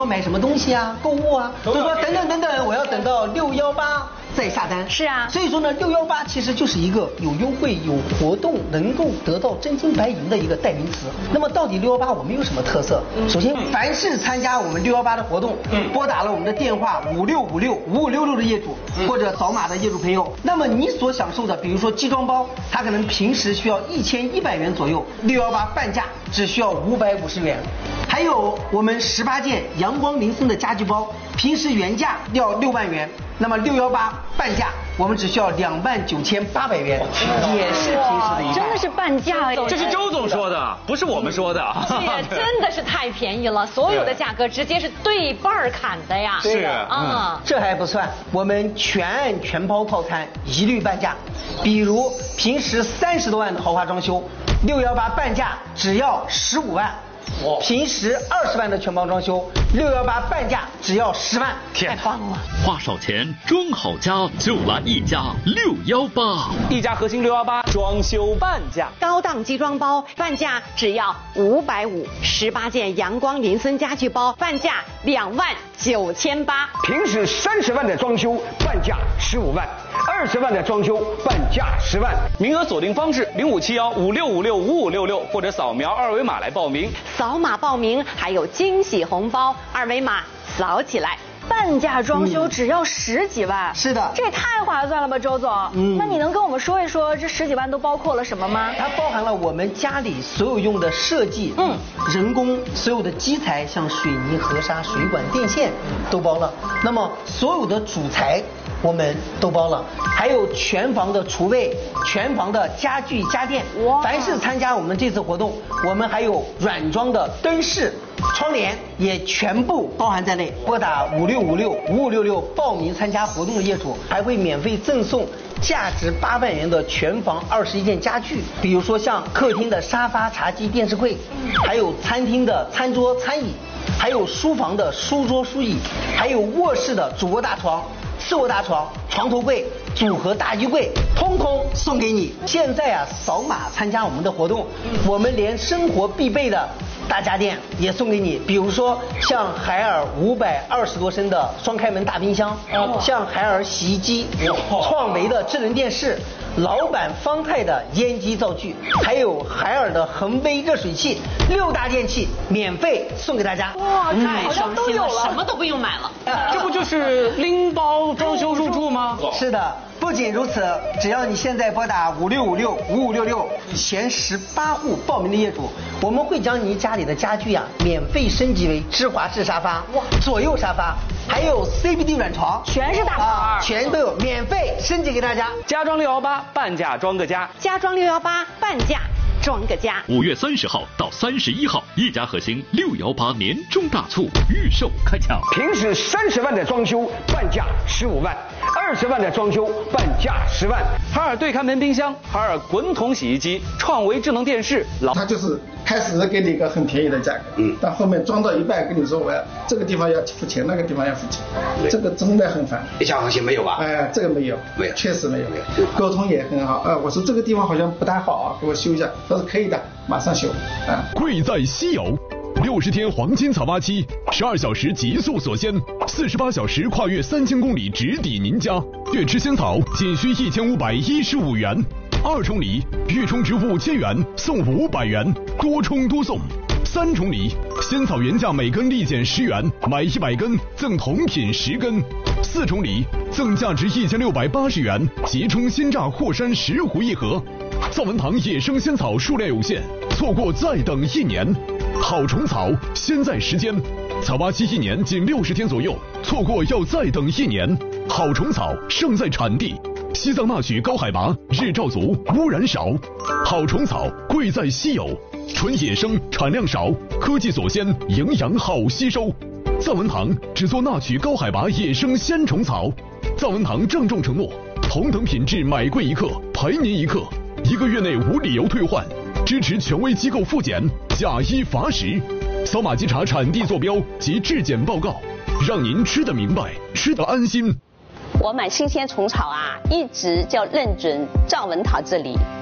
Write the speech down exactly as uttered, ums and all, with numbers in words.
买什么东西啊，购物啊，都说等等等等，我要等到六幺八再下单。 是啊， 所以说呢，六幺八其实就是一个有优惠、有活动，能够得到真金白银的一个代名词。那么到底六幺八我们有什么特色？嗯、首先，凡是参加我们六幺八的活动，嗯，拨打了我们的电话五六五六五五六六的业主、嗯、或者扫码的业主朋友，那么你所享受的，比如说机装包，它可能平时需要一千一百元左右，六幺八半价只需要五百五十元。还有我们十八件阳光林森的家具包，平时原价要六万元，那么六幺八半价我们只需要两万九千八百元，也是平时的一半。 真的是半价。 这是周总说的，不是我们说的。 这真的是太便宜了，所有的价格直接是对半砍的呀。 是啊、 嗯，这还不算，我们全案全包套餐一律半价。比如平时三十多万的豪华装修，六幺八半价只要十五万。平时二十万的全包装修，六幺八半价只要十万， 太棒了！ 花少钱装好家，就来一家六幺八。 一家核心六幺八装修半价， 高档机装包半价只要五百五，十八件阳光林森家具包半价两万九千八。 平时三十万的装修半价十五万，二十万的装修半价十万。 名额锁定方式零五七幺五六五六五五六六，或者扫描二维码来报名。 扫码报名还有惊喜红包，二维码扫起来。 半价装修只要十几万， 嗯、是的， 这也太划算了吧，周总。嗯，那你能跟我们说一说这十几万都包括了什么吗？ 它包含了我们家里所有用的设计，嗯，人工所有的基材，像水泥、河沙、水管、电线都包了。那么所有的主材我们都包了，还有全房的厨卫、全房的家具家电。哇！凡是参加我们这次活动，我们还有软装的灯饰、窗帘也全部包含在内。拨打五六五六五五六六报名参加活动的业主，还会免费赠送价值八万元的全房二十一件家具，比如说像客厅的沙发、茶几、电视柜，还有餐厅的餐桌、餐椅，还有书房的书桌、书椅，还有卧室的主卧大床、次卧大床、床头柜、组合大衣柜，通通送给你。现在啊，扫码参加我们的活动，我们连生活必备的大家电也送给你，比如说像海尔五百二十多升的双开门大冰箱，像海尔洗衣机，创维的智能电视，老板方太的烟机灶具，还有海尔的恒威热水器，六大电器免费送给大家。 哇，太省心了，什么都不用买了。 这不就是拎包装修入住吗？ 是的。不仅如此，只要你现在拨打五六五六五五六六前十八户报名的业主，我们会将你家里的家具啊免费升级为芝华士沙发、哇左右沙发，还有 C B D 软床， 全是大牌、啊， 全都有免费升级给大家。 家装六幺八半价装个家， 家装六幺八半价装个家。 五月三十号到三十一号，一家核心六幺八年中大促预售开抢。 平时三十万的装修半价十五万，二十万的装修半价十万。 海尔对开门冰箱、海尔滚筒洗衣机、创维智能电视，老他就是开始给你一个很便宜的价格，嗯，但后面装到一半跟你说我要这个地方要付钱，那个地方要付钱，这个真的很烦。 一家核心没有吧？ 哎，这个没有， 没有， 确实没有，没有。沟通也很好，啊，我说这个地方好像不太好啊，给我修一下，他说可以的，马上修，啊。 贵在稀有。六十天黄金草挖期，十二小时极速锁鲜，四十八小时跨越三千公里直抵您家。月吃仙草仅需一千五百一十五元，二重礼，月充值五千元送五百元，多充多送。三重礼，仙草原价每根立减十元，买一百根赠同品十根。四重礼，赠价值一千六百八十元即充鲜榨霍山石斛一盒。皂文堂野生仙草数量有限，错过再等一年。好虫草，现在时间，草挖期一年仅六十天左右，错过要再等一年。好虫草胜在产地，西藏纳曲高海拔，日照足，污染少。好虫草贵在稀有，纯野生，产量少，科技锁鲜，营养好吸收。藏文堂只做纳曲高海拔野生鲜虫草。藏文堂郑重承诺，同等品质买贵一克，赔您一克，一个月内无理由退换。支持权威机构复检，假一罚十。扫码稽查产地坐标及质检报告，让您吃得明白，吃得安心。 我买新鲜虫草啊，一直就认准藏文堂这里。